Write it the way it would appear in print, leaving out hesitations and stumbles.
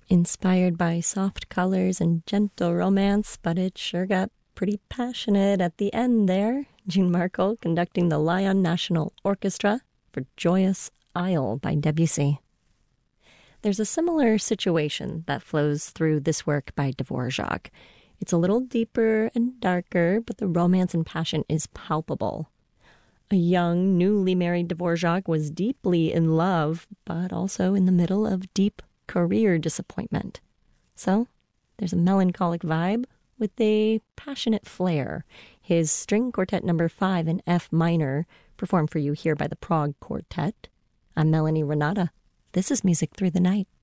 Inspired by soft colors and gentle romance, but it sure got pretty passionate at the end there. June Markle conducting the Lyon National Orchestra for Joyous Isle by Debussy. There's a similar situation that flows through this work by Dvorak. It's a little deeper and darker, but the romance and passion is palpable. A young, newly married Dvorak was deeply in love, but also in the middle of deep career disappointment. So there's a melancholic vibe with a passionate flair. His String Quartet No. 5 in F minor, performed for you here by the Prague Quartet. I'm Melanie Renata. This is Music Through the Night.